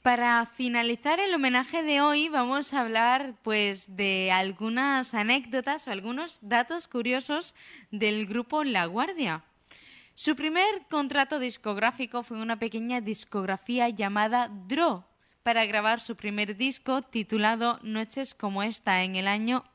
Para finalizar el homenaje de hoy vamos a hablar pues de algunas anécdotas o algunos datos curiosos del grupo La Guardia. Su primer contrato discográfico fue una pequeña discografía llamada Dro para grabar su primer disco titulado Noches como esta en el año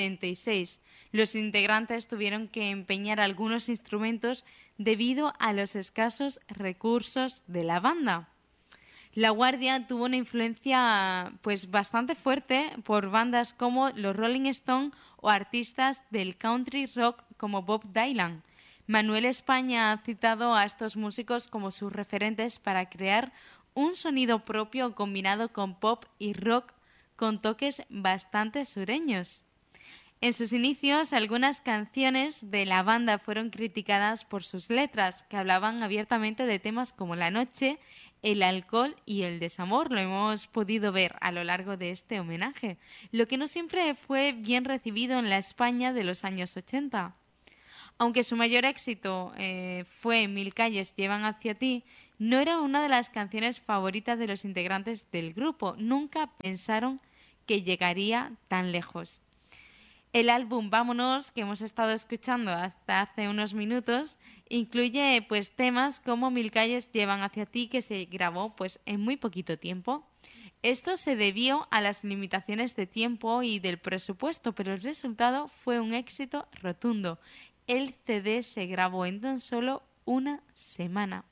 86. Los integrantes tuvieron que empeñar algunos instrumentos debido a los escasos recursos de la banda. La Guardia tuvo una influencia pues bastante fuerte por bandas como los Rolling Stones o artistas del country rock como Bob Dylan. Manuel España ha citado a estos músicos como sus referentes para crear un sonido propio combinado con pop y rock con toques bastante sureños. En sus inicios, algunas canciones de la banda fueron criticadas por sus letras, que hablaban abiertamente de temas como la noche, el alcohol y el desamor. Lo hemos podido ver a lo largo de este homenaje, lo que no siempre fue bien recibido en la España de los años 80. Aunque su mayor éxito fue Mil calles llevan hacia ti, no era una de las canciones favoritas de los integrantes del grupo. Nunca pensaron que llegaría tan lejos. El álbum Vámonos, que hemos estado escuchando hasta hace unos minutos, incluye pues temas como Mil calles llevan hacia ti, que se grabó pues en muy poquito tiempo. Esto se debió a las limitaciones de tiempo y del presupuesto, pero el resultado fue un éxito rotundo. El CD se grabó en tan solo una semana.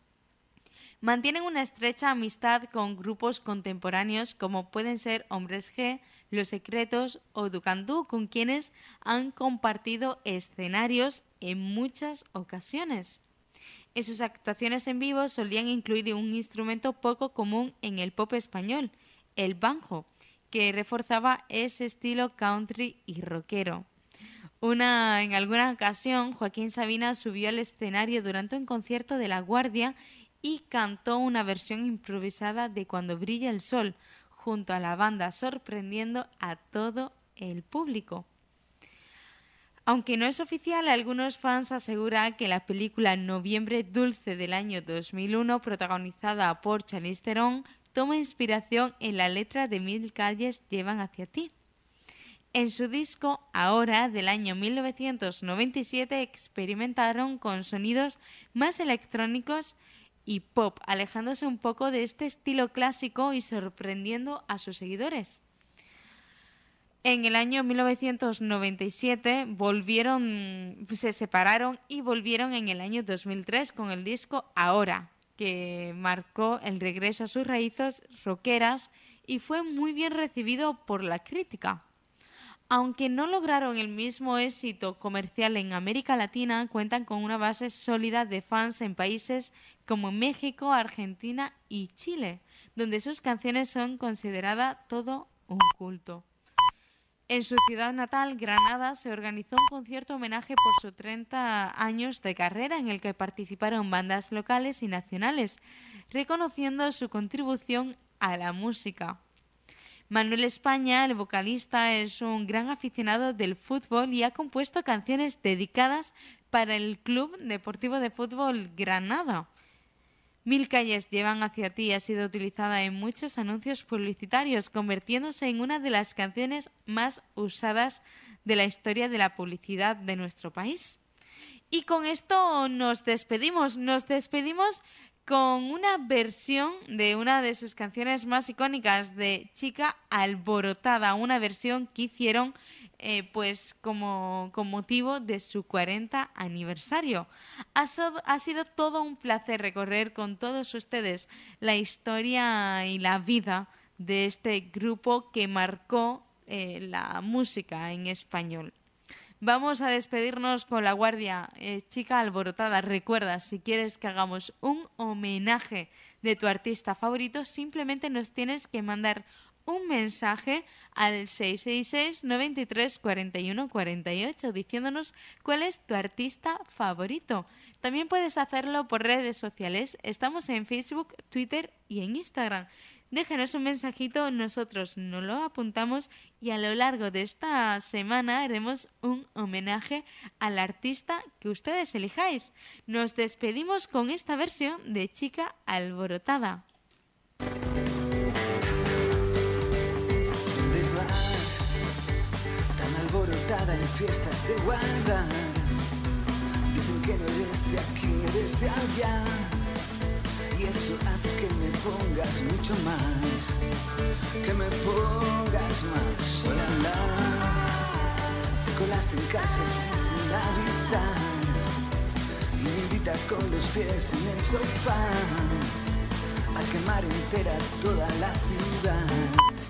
Mantienen una estrecha amistad con grupos contemporáneos como pueden ser Hombres G, Los Secretos o Ducandú, con quienes han compartido escenarios en muchas ocasiones. En sus actuaciones en vivo solían incluir un instrumento poco común en el pop español, el banjo, que reforzaba ese estilo country y rockero. En alguna ocasión, Joaquín Sabina subió al escenario durante un concierto de La Guardia y cantó una versión improvisada de Cuando brilla el sol, junto a la banda, sorprendiendo a todo el público. Aunque no es oficial, algunos fans aseguran que la película Noviembre Dulce del año 2001, protagonizada por Charlize Theron, toma inspiración en la letra de Mil calles llevan hacia ti. En su disco Ahora, del año 1997, experimentaron con sonidos más electrónicos y pop, alejándose un poco de este estilo clásico y sorprendiendo a sus seguidores. En el año 1997 se separaron y volvieron en el año 2003 con el disco Ahora, que marcó el regreso a sus raíces rockeras y fue muy bien recibido por la crítica. Aunque no lograron el mismo éxito comercial en América Latina, cuentan con una base sólida de fans en países como México, Argentina y Chile, donde sus canciones son consideradas todo un culto. En su ciudad natal, Granada, se organizó un concierto homenaje por sus 30 años de carrera en el que participaron bandas locales y nacionales, reconociendo su contribución a la música. Manuel España, el vocalista, es un gran aficionado del fútbol y ha compuesto canciones dedicadas para el Club Deportivo de Fútbol Granada. Mil calles llevan hacia ti ha sido utilizada en muchos anuncios publicitarios, convirtiéndose en una de las canciones más usadas de la historia de la publicidad de nuestro país. Y con esto nos despedimos con una versión de una de sus canciones más icónicas de Chica Alborotada, una versión que hicieron pues con motivo de su 40 aniversario. Ha sido todo un placer recorrer con todos ustedes la historia y la vida de este grupo que marcó la música en español. Vamos a despedirnos con La Guardia, Chica Alborotada. Recuerda, si quieres que hagamos un homenaje de tu artista favorito, simplemente nos tienes que mandar un mensaje al 666 93 41 48 diciéndonos cuál es tu artista favorito. También puedes hacerlo por redes sociales. Estamos en Facebook, Twitter y en Instagram. Déjenos un mensajito, nosotros nos lo apuntamos y a lo largo de esta semana haremos un homenaje al artista que ustedes elijáis. Nos despedimos con esta versión de Chica Alborotada. invitada en fiestas de guardar. Dicen que no eres de aquí, eres de allá. Y eso hace que me pongas mucho más. Que me pongas más. Hola, te colaste en casa así sin avisar. Y me invitas con los pies en el sofá a quemar entera toda la ciudad.